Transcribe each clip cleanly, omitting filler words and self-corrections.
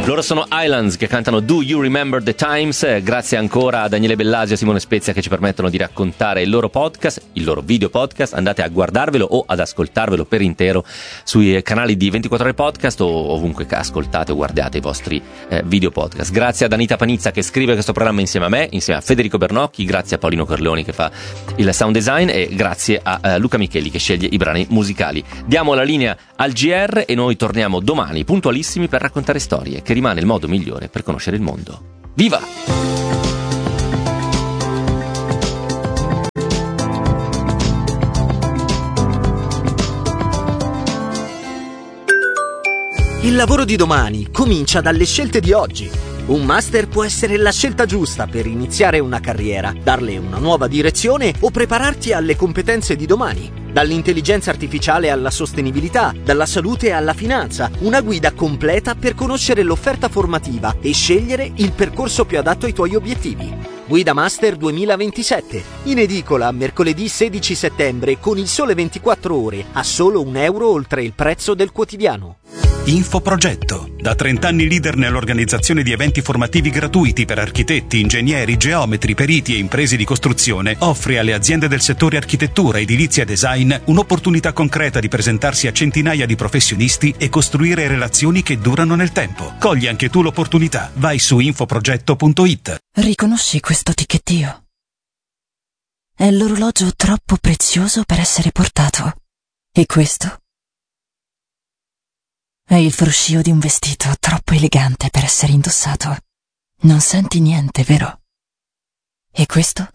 Loro sono Islands, che cantano Do You Remember the Times. Grazie ancora a Daniele Bellasi e a Simone Spezia che ci permettono di raccontare il loro podcast, il loro video podcast. Andate a guardarvelo o ad ascoltarvelo per intero sui canali di 24 Ore Podcast o ovunque ascoltate o guardate i vostri video podcast. Grazie ad Anita Panizza che scrive questo programma insieme a me, insieme a Federico Bernocchi, grazie a Paolino Corleoni che fa il sound design e grazie a Luca Micheli che sceglie i brani musicali. Diamo la linea al GR e noi torniamo domani puntualissimi per raccontare storie, che rimane il modo migliore per conoscere il mondo. Viva! Il lavoro di domani comincia dalle scelte di oggi. Un master può essere la scelta giusta per iniziare una carriera, darle una nuova direzione o prepararti alle competenze di domani. Dall'intelligenza artificiale alla sostenibilità, dalla salute alla finanza, una guida completa per conoscere l'offerta formativa e scegliere il percorso più adatto ai tuoi obiettivi. Guida Master 2027, in edicola mercoledì 16 settembre con Il Sole 24 Ore a solo €1 oltre il prezzo del quotidiano. Infoprogetto, da 30 anni leader nell'organizzazione di eventi formativi gratuiti per architetti, ingegneri, geometri, periti e imprese di costruzione, offre alle aziende del settore architettura, edilizia e design un'opportunità concreta di presentarsi a centinaia di professionisti e costruire relazioni che durano nel tempo. Cogli anche tu l'opportunità. Vai su infoprogetto.it. Riconosci questo ticchettio? È l'orologio troppo prezioso per essere portato. E questo? È il fruscio di un vestito troppo elegante per essere indossato. Non senti niente, vero? E questo?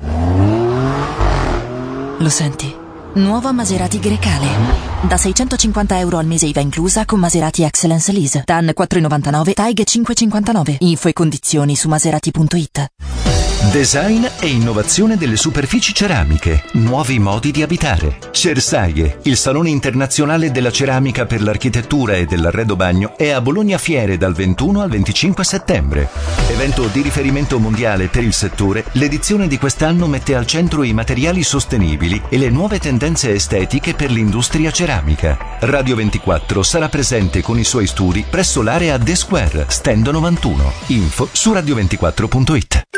Lo senti? Nuova Maserati Grecale. Da €650 al mese IVA inclusa con Maserati Excellence Lease. TAN 4,99, TAIG 5,59. Info e condizioni su maserati.it. Design e innovazione delle superfici ceramiche, nuovi modi di abitare. Cersaie, il salone internazionale della ceramica per l'architettura e dell'arredo bagno, è a Bologna Fiere dal 21 al 25 settembre. Evento di riferimento mondiale per il settore, l'edizione di quest'anno mette al centro i materiali sostenibili e le nuove tendenze estetiche per l'industria ceramica. Radio 24 sarà presente con i suoi studi presso l'area The Square, stand 91. Info su radio24.it.